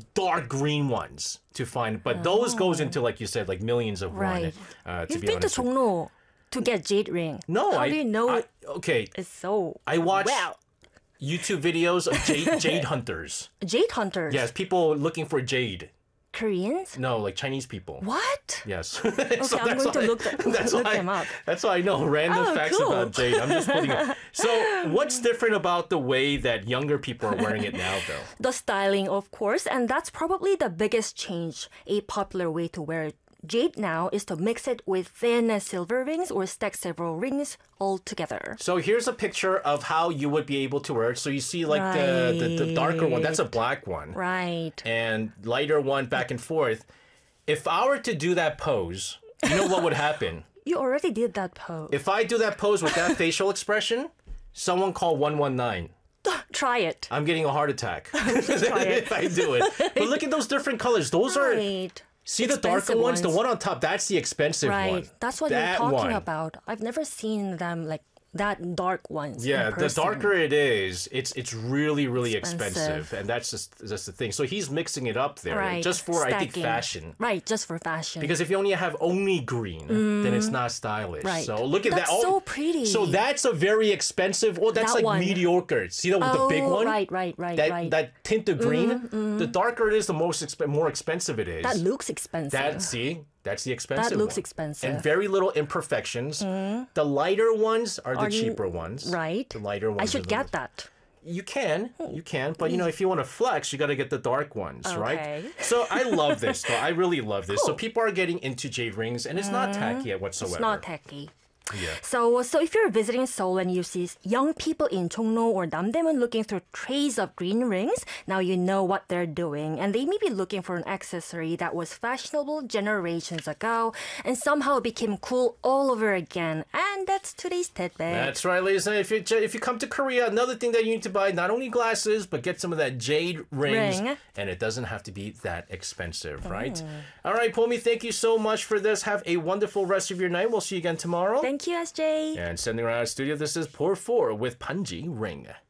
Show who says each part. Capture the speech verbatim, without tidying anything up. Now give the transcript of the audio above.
Speaker 1: dark green ones to find, but those goes into, like you said, like millions of
Speaker 2: Right.
Speaker 1: won. Uh, to
Speaker 2: You've
Speaker 1: be
Speaker 2: been to
Speaker 1: honest with-
Speaker 2: 종로 to get jade ring.
Speaker 1: No,
Speaker 2: How
Speaker 1: I
Speaker 2: do you know
Speaker 1: I- okay,
Speaker 2: it's so
Speaker 1: I watch
Speaker 2: well?
Speaker 1: YouTube videos of jade, jade hunters.
Speaker 2: Jade hunters.
Speaker 1: Yes, people looking for jade.
Speaker 2: Koreans?
Speaker 1: No, like Chinese people.
Speaker 2: What?
Speaker 1: Yes.
Speaker 2: Okay,
Speaker 1: So
Speaker 2: I'm
Speaker 1: that's
Speaker 2: going to
Speaker 1: why-
Speaker 2: look, th-
Speaker 1: that's
Speaker 2: look
Speaker 1: why-
Speaker 2: them up.
Speaker 1: That's why I know random
Speaker 2: Oh,
Speaker 1: facts
Speaker 2: cool.
Speaker 1: about jade. I'm just putting it. So, what's different about the way that younger people are wearing it now, though?
Speaker 2: The styling, of course, and that's probably the biggest change. A popular way to wear jade now is to mix it with thin silver rings or stack several rings all together.
Speaker 1: So here's a picture of how you would be able to wear it. So you see, like the, the the darker one, that's a black one,
Speaker 2: Right.
Speaker 1: and lighter one back and forth. If I were to do that pose, you know what would happen?
Speaker 2: You already did that pose.
Speaker 1: If I do that pose with that facial expression, someone call one one nine.
Speaker 2: Try it.
Speaker 1: I'm getting a heart attack
Speaker 2: try it.
Speaker 1: if I do it. But look at those different colors. Those are
Speaker 2: Right.
Speaker 1: see the darker
Speaker 2: Expensive
Speaker 1: ones. The
Speaker 2: ones.
Speaker 1: one on top. That's the expensive
Speaker 2: Right.
Speaker 1: one.
Speaker 2: That's what
Speaker 1: That
Speaker 2: you're talking
Speaker 1: one.
Speaker 2: about. I've never seen them like that dark ones.
Speaker 1: Yeah,
Speaker 2: in
Speaker 1: the
Speaker 2: person.
Speaker 1: darker it is, it's it's really really expensive,
Speaker 2: Expensive.
Speaker 1: and that's just just the thing. So he's mixing it up there,
Speaker 2: Right.
Speaker 1: just for I think
Speaker 2: Stacking.
Speaker 1: fashion.
Speaker 2: Right, just for fashion.
Speaker 1: Because if you only have only green, then it's not stylish.
Speaker 2: Right.
Speaker 1: So look at
Speaker 2: That's
Speaker 1: that.
Speaker 2: so pretty.
Speaker 1: So that's a very expensive. Oh, that's
Speaker 2: That
Speaker 1: like
Speaker 2: one.
Speaker 1: mediocre. See that with the big
Speaker 2: Oh,
Speaker 1: one?
Speaker 2: right, right, right,
Speaker 1: That
Speaker 2: right.
Speaker 1: that tint of green. The darker it is, the most exp- more expensive it is.
Speaker 2: that looks expensive.
Speaker 1: That see, that's the expensive.
Speaker 2: That looks
Speaker 1: one.
Speaker 2: expensive.
Speaker 1: and very little imperfections. The lighter ones are the
Speaker 2: Are you-
Speaker 1: cheaper ones.
Speaker 2: right.
Speaker 1: The lighter ones.
Speaker 2: I
Speaker 1: are
Speaker 2: should
Speaker 1: the
Speaker 2: get
Speaker 1: most-
Speaker 2: that.
Speaker 1: You can, you can, but you know, if you want to flex, you got to get the dark ones, right?
Speaker 2: Okay.
Speaker 1: So I love this. Though. I really love this. So
Speaker 2: Cool.
Speaker 1: people are getting into jade rings, and it's not tacky whatsoever.
Speaker 2: It's not tacky.
Speaker 1: Yeah.
Speaker 2: So, so if you're visiting Seoul and you see young people in Chongno or Namdaemun looking through trays of green rings, now you know what they're doing, and they may be looking for an accessory that was fashionable generations ago and somehow became cool all over again. And that's today's tidbit.
Speaker 1: That's right, ladies and gentlemen. If you if you come to Korea, another thing that you need to buy, not only glasses, but get some of that jade rings.
Speaker 2: Ring.
Speaker 1: And it doesn't have to be that expensive, right? All right, Pomi, thank you so much for this. Have a wonderful rest of your night. We'll see you again tomorrow.
Speaker 2: Thank you, S J.
Speaker 1: And sending around our studio, this is Pour Four with Panji Ring.